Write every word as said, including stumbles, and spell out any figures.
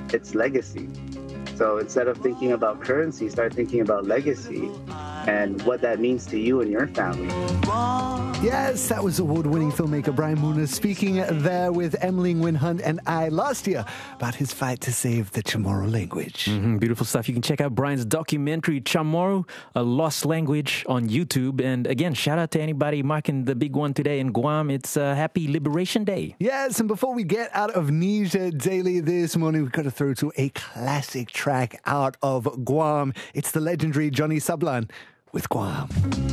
it's legacy. So instead of thinking about currency, start thinking about legacy and what that means to you and your family. Yes, that was award-winning filmmaker Brian Muniz speaking there with Emily Nguyen Hunt and I last year about his fight to save the Chamorro language. Mm-hmm, beautiful stuff. You can check out Brian's documentary, Chamorro, A Lost Language, on YouTube. And again, shout out to anybody marking the big one today in Guam. It's uh, Happy Liberation Day. Yes, and before we get out of Nisha Daily this morning, we've got to throw to a classic track out of Guam. It's the legendary Johnny Sablan with Guam.